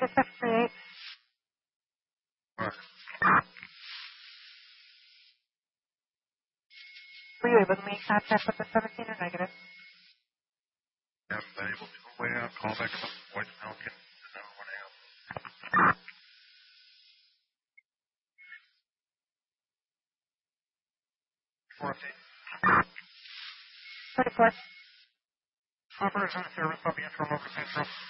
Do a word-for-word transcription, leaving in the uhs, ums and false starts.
Just seven three eight. Were you able to make contact with the seventeen or negative? Haven't been able to. Wait out, call back about the voicemail. Get another one out. four thirty-four. Operator service, I'll be in for local central.